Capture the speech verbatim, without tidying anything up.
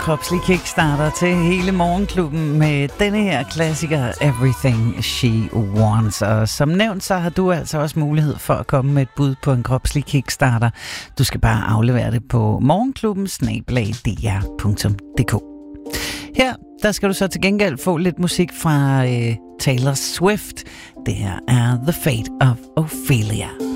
kropslig kickstarter til hele morgenklubben med denne her klassiker Everything She Wants. Og som nævnt, så har du altså også mulighed for at komme med et bud på en kropslig kickstarter. Du skal bare aflevere det på morgenklubben snabel-a d r punktum d k. Her, der skal du så til gengæld få lidt musik fra øh, Taylor Swift. Det her er The Fate of Ophelia.